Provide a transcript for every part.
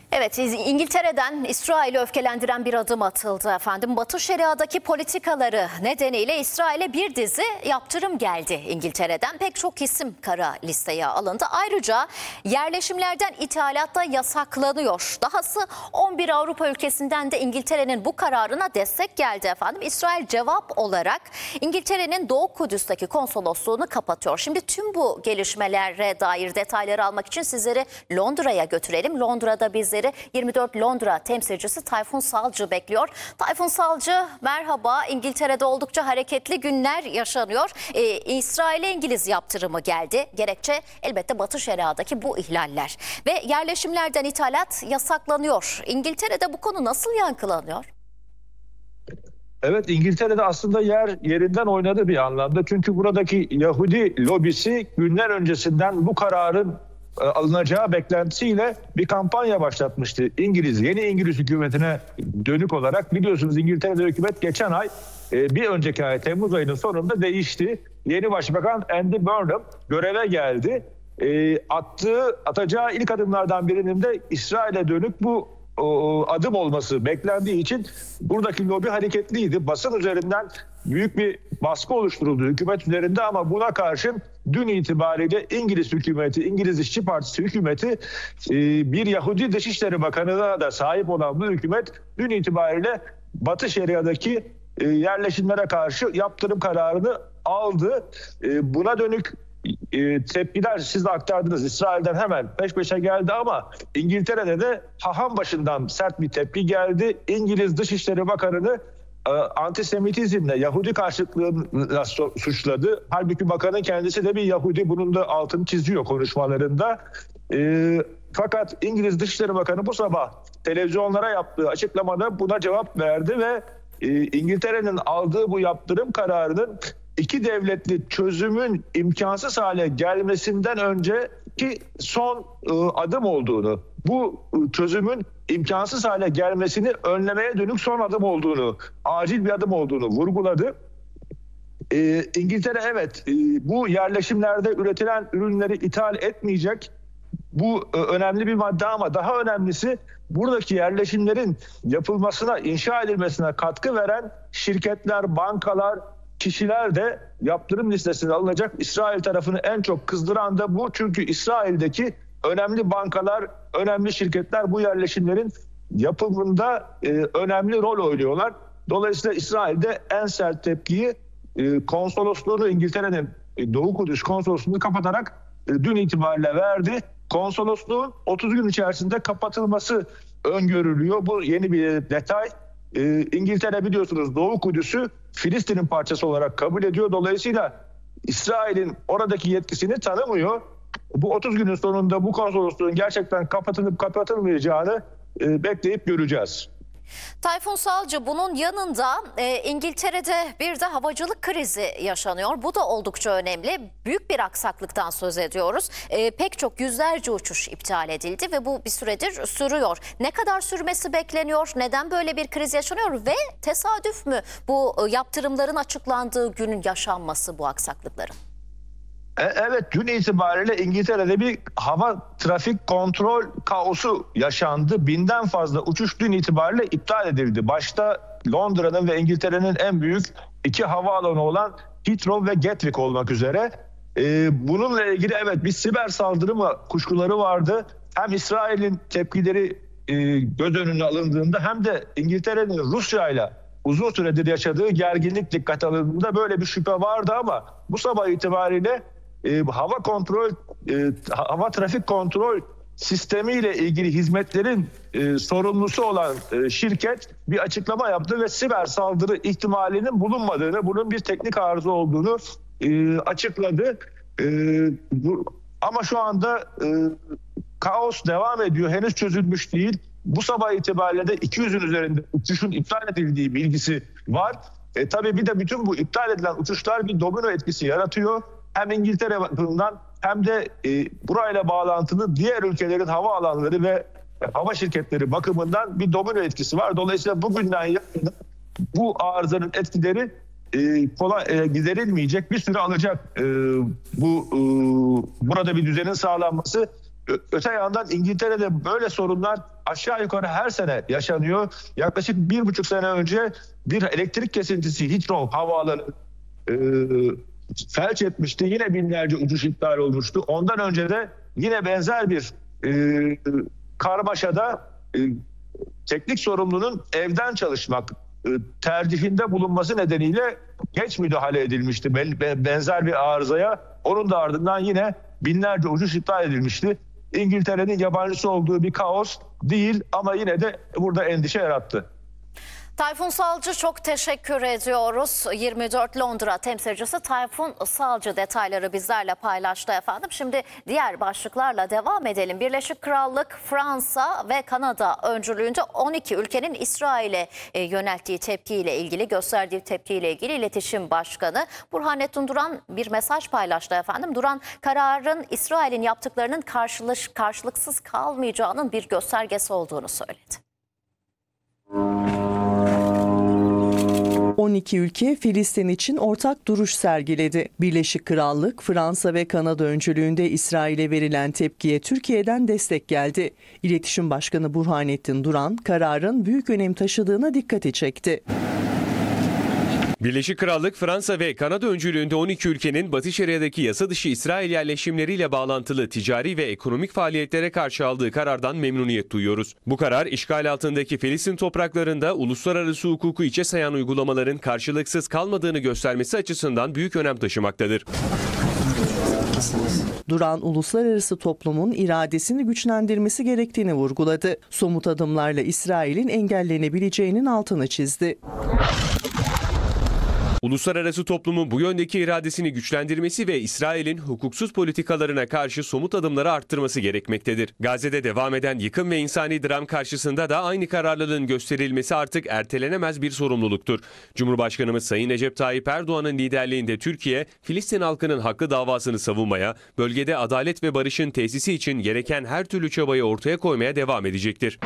Evet, İngiltere'den İsrail'i öfkelendiren bir adım atıldı efendim. Batı Şeria'daki politikaları nedeniyle İsrail'e bir dizi yaptırım geldi İngiltere'den. Pek çok isim kara listeye alındı. Ayrıca yerleşimlerden ithalatta yasaklanıyor. Dahası 11 Avrupa ülkesinden de İngiltere'nin bu kararına destek geldi efendim. İsrail cevap olarak İngiltere'nin Doğu Kudüs'teki konsolosluğunu kapatıyor. Şimdi tüm bu gelişmelere dair detayları almak için sizleri Londra'ya götürelim. Londra'da bizleri 24 Londra temsilcisi Tayfun Salcı bekliyor. Tayfun Salcı merhaba. İngiltere'de oldukça hareketli günler yaşanıyor. İsrail'e İngiliz yaptırımı geldi. Gerekçe elbette Batı Şeria'daki bu ihlaller. Ve yerleşimlerden ithalat yasaklanıyor. İngiltere'de bu konu nasıl yankılanıyor? Evet, İngiltere'de aslında yerinden oynadı bir anlamda. Çünkü buradaki Yahudi lobisi günler öncesinden bu kararın alınacağı beklentisiyle bir kampanya başlatmıştı. Yeni İngiliz hükümetine dönük olarak. Biliyorsunuz İngiltere'de hükümet geçen ay, bir önceki ay Temmuz ayının sonunda değişti. Yeni Başbakan Andy Burnham göreve geldi. Atacağı ilk adımlardan birinin de İsrail'e dönük bu adım olması beklendiği için buradaki lobi hareketliydi. Basın üzerinden büyük bir baskı oluşturuldu hükümet üzerinde ama buna karşın dün itibariyle İngiliz hükümeti, İngiliz İşçi Partisi hükümeti, bir Yahudi Dışişleri Bakanı'na da sahip olan bu hükümet dün itibariyle Batı Şeria'daki yerleşimlere karşı yaptırım kararını aldı. Buna dönük tepkiler siz de aktardınız. İsrail'den hemen peş peşe geldi ama İngiltere'de de haham başından sert bir tepki geldi. İngiliz Dışişleri Bakanı'nı antisemitizmle, Yahudi karşıtlığıyla suçladı. Halbuki bakanın kendisi de bir Yahudi. Bunun da altını çiziyor konuşmalarında. Fakat İngiliz Dışişleri Bakanı bu sabah televizyonlara yaptığı açıklamada buna cevap verdi ve İngiltere'nin aldığı bu yaptırım kararının iki devletli çözümün imkansız hale gelmesinden önceki son adım olduğunu, bu çözümün imkansız hale gelmesini önlemeye dönük son adım olduğunu, acil bir adım olduğunu vurguladı. İngiltere evet bu yerleşimlerde üretilen ürünleri ithal etmeyecek. Bu önemli bir madde ama daha önemlisi buradaki yerleşimlerin yapılmasına, inşa edilmesine katkı veren şirketler, bankalar, kişiler de yaptırım listesine alınacak. İsrail tarafını en çok kızdıran da bu. Çünkü İsrail'deki önemli bankalar, önemli şirketler bu yerleşimlerin yapımında önemli rol oynuyorlar. Dolayısıyla İsrail'de en sert tepkiyi konsolosluğunu, İngiltere'nin Doğu Kudüs konsolosluğunu kapatarak dün itibariyle verdi. Konsolosluğun 30 gün içerisinde kapatılması öngörülüyor. Bu yeni bir detay. İngiltere biliyorsunuz Doğu Kudüs'ü Filistin'in parçası olarak kabul ediyor. Dolayısıyla İsrail'in oradaki yetkisini tanımıyor. Bu 30 günün sonunda bu konsolosluğun gerçekten kapatılıp kapatılmayacağını bekleyip göreceğiz. Tayfun Salcı, bunun yanında İngiltere'de bir de havacılık krizi yaşanıyor. Bu da oldukça önemli. Büyük bir aksaklıktan söz ediyoruz. Pek çok yüzlerce uçuş iptal edildi ve bu bir süredir sürüyor. Ne kadar sürmesi bekleniyor? Neden böyle bir kriz yaşanıyor? Ve tesadüf mü bu yaptırımların açıklandığı günün yaşanması bu aksaklıkların? Evet, dün itibariyle İngiltere'de bir hava trafik kontrol kaosu yaşandı. 1000'den fazla uçuş dün itibariyle iptal edildi. Başta Londra'nın ve İngiltere'nin en büyük iki havaalanı olan Heathrow ve Gatwick olmak üzere. Bununla ilgili evet bir siber saldırı mı kuşkuları vardı. Hem İsrail'in tepkileri göz önüne alındığında hem de İngiltere'nin Rusya'yla uzun süredir yaşadığı gerginlik dikkate alındığında böyle bir şüphe vardı ama bu sabah itibariyle hava trafik kontrol sistemiyle ilgili hizmetlerin sorumlusu olan şirket bir açıklama yaptı ve siber saldırı ihtimalinin bulunmadığını, bunun bir teknik arıza olduğunu açıkladı. Ama şu anda kaos devam ediyor, henüz çözülmüş değil. Bu sabah itibariyle de 200'ün üzerinde uçuşun iptal edildiği bilgisi var. Tabii bir de bütün bu iptal edilen uçuşlar bir domino etkisi yaratıyor. Hem İngiltere bakımından hem de burayla bağlantılı diğer ülkelerin havaalanları ve hava şirketleri bakımından bir domino etkisi var. Dolayısıyla bugünden yarına bu arızanın etkileri kolay giderilmeyecek, bir süre alacak. Burada bir düzenin sağlanması. Öte yandan İngiltere'de böyle sorunlar aşağı yukarı her sene yaşanıyor. Yaklaşık 1,5 sene önce bir elektrik kesintisi Heathrow havaalanı felç etmişti. Yine binlerce uçuş iptal olmuştu. Ondan önce de yine benzer bir karmaşada teknik sorumlunun evden çalışmak tercihinde bulunması nedeniyle geç müdahale edilmişti benzer bir arızaya. Onun da ardından yine binlerce uçuş iptal edilmişti. İngiltere'nin yabancısı olduğu bir kaos değil ama yine de burada endişe yarattı. Tayfun Salcı, çok teşekkür ediyoruz. 24 Londra temsilcisi Tayfun Salcı detayları bizlerle paylaştı efendim. Şimdi diğer başlıklarla devam edelim. Birleşik Krallık, Fransa ve Kanada öncülüğünde 12 ülkenin İsrail'e yönelttiği tepkiyle ilgili, gösterdiği tepkiyle ilgili İletişim Başkanı Burhanettin Duran bir mesaj paylaştı efendim. Duran, kararın İsrail'in yaptıklarının karşılıksız kalmayacağının bir göstergesi olduğunu söyledi. 12 ülke Filistin için ortak duruş sergiledi. Birleşik Krallık, Fransa ve Kanada öncülüğünde İsrail'e verilen tepkiye Türkiye'den destek geldi. İletişim Başkanı Burhanettin Duran, kararın büyük önem taşıdığına dikkati çekti. Birleşik Krallık, Fransa ve Kanada öncülüğünde 12 ülkenin Batı Şeria'daki yasa dışı İsrail yerleşimleriyle bağlantılı ticari ve ekonomik faaliyetlere karşı aldığı karardan memnuniyet duyuyoruz. Bu karar, işgal altındaki Filistin topraklarında uluslararası hukuku içe sayan uygulamaların karşılıksız kalmadığını göstermesi açısından büyük önem taşımaktadır. Duran, uluslararası toplumun iradesini güçlendirmesi gerektiğini vurguladı. Somut adımlarla İsrail'in engellenebileceğinin altını çizdi. Uluslararası toplumun bu yöndeki iradesini güçlendirmesi ve İsrail'in hukuksuz politikalarına karşı somut adımları arttırması gerekmektedir. Gazze'de devam eden yıkım ve insani dram karşısında da aynı kararlılığın gösterilmesi artık ertelenemez bir sorumluluktur. Cumhurbaşkanımız Sayın Recep Tayyip Erdoğan'ın liderliğinde Türkiye, Filistin halkının hakkı davasını savunmaya, bölgede adalet ve barışın tesisi için gereken her türlü çabayı ortaya koymaya devam edecektir.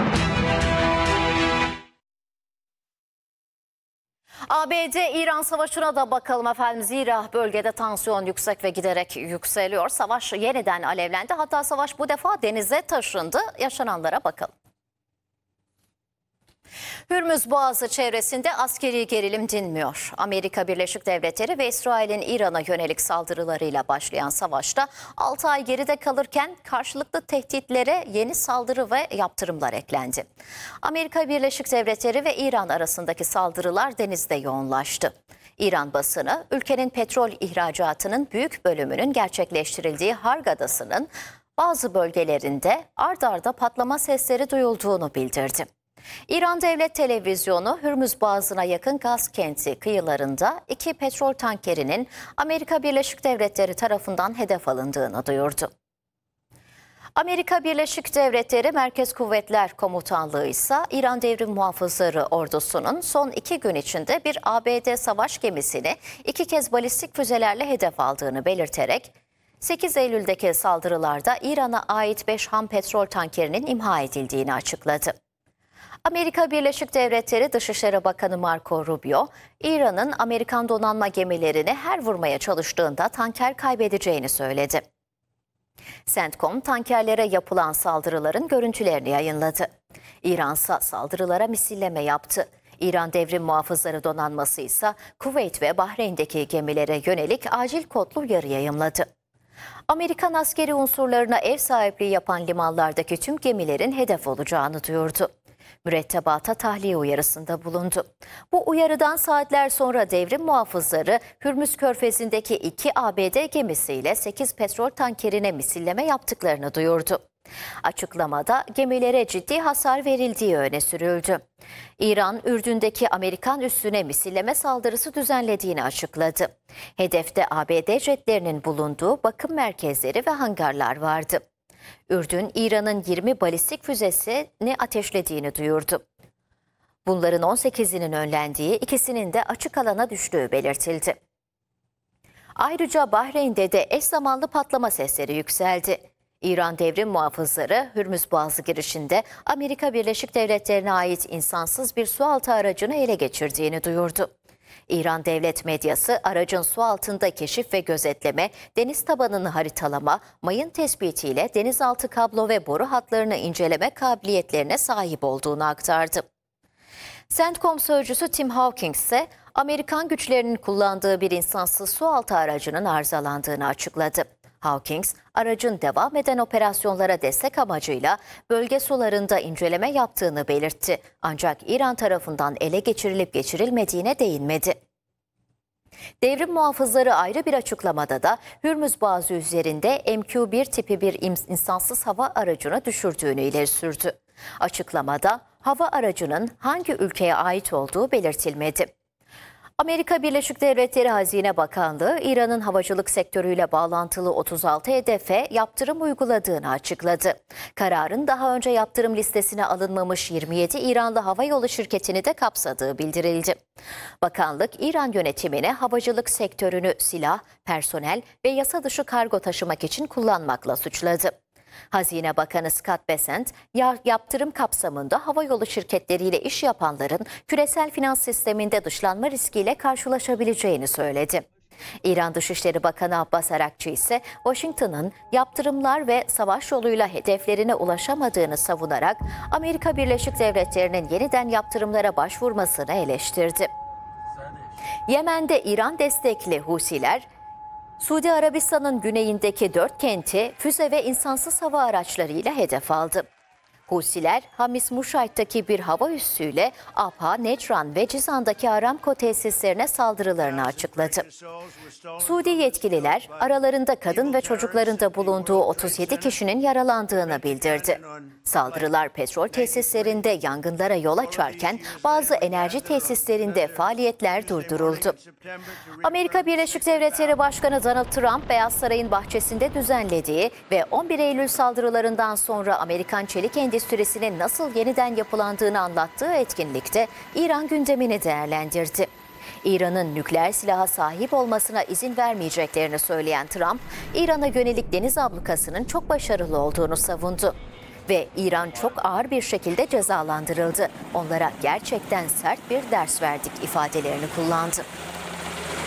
ABD-İran savaşına da bakalım efendim. Zira bölgede tansiyon yüksek ve giderek yükseliyor. Savaş yeniden alevlendi. Hatta savaş bu defa denize taşındı. Yaşananlara bakalım. Hürmüz Boğazı çevresinde askeri gerilim dinmiyor. Amerika Birleşik Devletleri ve İsrail'in İran'a yönelik saldırılarıyla başlayan savaşta 6 ay geride kalırken karşılıklı tehditlere yeni saldırı ve yaptırımlar eklendi. Amerika Birleşik Devletleri ve İran arasındaki saldırılar denizde yoğunlaştı. İran basını, ülkenin petrol ihracatının büyük bölümünün gerçekleştirildiği Harg Adası'nın bazı bölgelerinde ard arda patlama sesleri duyulduğunu bildirdi. İran Devlet Televizyonu, Hürmüz Boğazı'na yakın gaz kenti kıyılarında 2 petrol tankerinin Amerika Birleşik Devletleri tarafından hedef alındığını duyurdu. Amerika Birleşik Devletleri Merkez Kuvvetler Komutanlığı ise İran Devrim Muhafızları Ordusu'nun son 2 gün içinde bir ABD savaş gemisini 2 kez balistik füzelerle hedef aldığını belirterek 8 Eylül'deki saldırılarda İran'a ait 5 ham petrol tankerinin imha edildiğini açıkladı. Amerika Birleşik Devletleri Dışişleri Bakanı Marco Rubio, İran'ın Amerikan donanma gemilerini her vurmaya çalıştığında tanker kaybedeceğini söyledi. CENTCOM tankerlere yapılan saldırıların görüntülerini yayınladı. İran saldırılara misilleme yaptı. İran Devrim Muhafızları Donanması ise Kuveyt ve Bahreyn'deki gemilere yönelik acil kodlu uyarı yayımladı. Amerikan askeri unsurlarına ev sahipliği yapan limanlardaki tüm gemilerin hedef olacağını duyurdu. Mürettebata tahliye uyarısında bulundu. Bu uyarıdan saatler sonra devrim muhafızları Hürmüz Körfezi'ndeki 2 ABD gemisiyle 8 petrol tankerine misilleme yaptıklarını duyurdu. Açıklamada gemilere ciddi hasar verildiği öne sürüldü. İran, Ürdün'deki Amerikan üssüne misilleme saldırısı düzenlediğini açıkladı. Hedefte ABD jetlerinin bulunduğu bakım merkezleri ve hangarlar vardı. Ürdün, İran'ın 20 balistik füzesini ateşlediğini duyurdu. Bunların 18'inin önlendiği, ikisinin de açık alana düştüğü belirtildi. Ayrıca Bahreyn'de de eş zamanlı patlama sesleri yükseldi. İran Devrim Muhafızları Hürmüz Boğazı girişinde Amerika Birleşik Devletleri'ne ait insansız bir sualtı aracını ele geçirdiğini duyurdu. İran devlet medyası aracın su altında keşif ve gözetleme, deniz tabanını haritalama, mayın tespitiyle denizaltı kablo ve boru hatlarını inceleme kabiliyetlerine sahip olduğunu aktardı. CENTCOM sözcüsü Tim Hawkins ise Amerikan güçlerinin kullandığı bir insansız sualtı aracının arızalandığını açıkladı. Hawkins, aracın devam eden operasyonlara destek amacıyla bölge sularında inceleme yaptığını belirtti. Ancak İran tarafından ele geçirilip geçirilmediğine değinmedi. Devrim muhafızları ayrı bir açıklamada da Hürmüz Boğazı üzerinde MQ-1 tipi bir insansız hava aracını düşürdüğünü ileri sürdü. Açıklamada hava aracının hangi ülkeye ait olduğu belirtilmedi. Amerika Birleşik Devletleri Hazine Bakanlığı, İran'ın havacılık sektörüyle bağlantılı 36 hedefe yaptırım uyguladığını açıkladı. Kararın daha önce yaptırım listesine alınmamış 27 İranlı havayolu şirketini de kapsadığı bildirildi. Bakanlık, İran yönetimine havacılık sektörünü silah, personel ve yasa dışı kargo taşımak için kullanmakla suçladı. Hazine Bakanı Scott Bessent, yaptırım kapsamında havayolu şirketleriyle iş yapanların küresel finans sisteminde dışlanma riskiyle karşılaşabileceğini söyledi. İran Dışişleri Bakanı Abbas Arakçı ise Washington'ın yaptırımlar ve savaş yoluyla hedeflerine ulaşamadığını savunarak Amerika Birleşik Devletleri'nin yeniden yaptırımlara başvurmasını eleştirdi. Yemen'de İran destekli Husiler, Suudi Arabistan'ın güneyindeki 4 kenti füze ve insansız hava araçlarıyla hedef aldı. Husiler, Hamis Muşayt'taki bir hava üssüyle Abha, Necran ve Cizan'daki Aramco tesislerine saldırılarını açıkladı. Suudi yetkililer, aralarında kadın ve çocukların da bulunduğu 37 kişinin yaralandığını bildirdi. Saldırılar petrol tesislerinde yangınlara yol açarken bazı enerji tesislerinde faaliyetler durduruldu. Amerika Birleşik Devletleri Başkanı Donald Trump, Beyaz Saray'ın bahçesinde düzenlediği ve 11 Eylül saldırılarından sonra Amerikan çelik endüstrisinin nasıl yeniden yapılandığını anlattığı etkinlikte İran gündemini değerlendirdi. İran'ın nükleer silaha sahip olmasına izin vermeyeceklerini söyleyen Trump, İran'a yönelik deniz ablukasının çok başarılı olduğunu savundu. Ve İran çok ağır bir şekilde cezalandırıldı. Onlara gerçekten sert bir ders verdik ifadelerini kullandı.